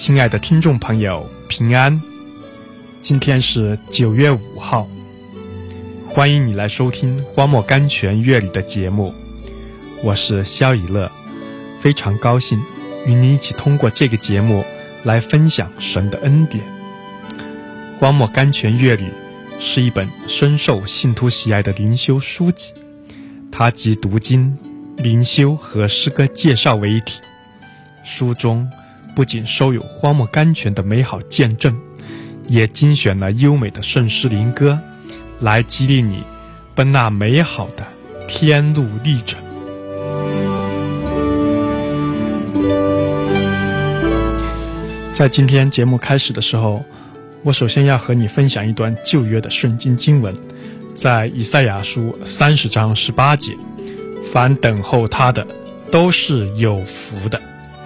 亲爱的听众朋友，平安！今天是9月5号，欢迎你来收听荒漠甘泉乐理的节目，我是肖以乐，非常高兴与你一起通过这个节目来分享神的恩典。荒漠甘泉乐理是一本深受信徒喜爱的灵修书籍，它集读经、灵修和诗歌介绍为一体。书中不仅收有荒漠甘泉的美好见证，也精选了优美的圣诗灵歌，来激励你奔那美好的天路历程。在今天节目开始的时候，我首先要和你分享一段旧约的圣经经文，在以赛亚书30章18节，凡等候他的都是有福的。